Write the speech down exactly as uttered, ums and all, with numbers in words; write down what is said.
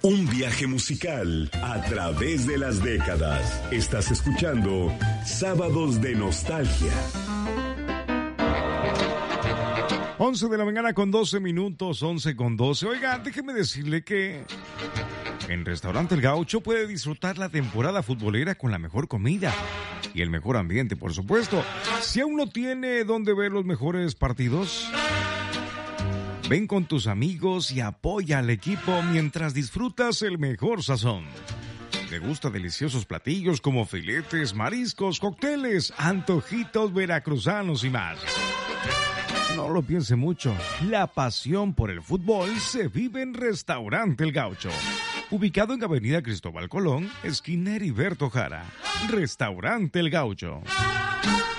Un viaje musical a través de las décadas. Estás escuchando Sábados de Nostalgia. once de la mañana con doce minutos, once con doce. Oiga, déjeme decirle que en Restaurante El Gaucho puede disfrutar la temporada futbolera con la mejor comida y el mejor ambiente, por supuesto. Si aún no tiene dónde ver los mejores partidos, ven con tus amigos y apoya al equipo mientras disfrutas el mejor sazón. Degusta deliciosos platillos como filetes, mariscos, cócteles, antojitos veracruzanos y más. No lo piense mucho, la pasión por el fútbol se vive en Restaurante El Gaucho. Ubicado en Avenida Cristóbal Colón, esquina Heriberto Jara. Restaurante El Gaucho.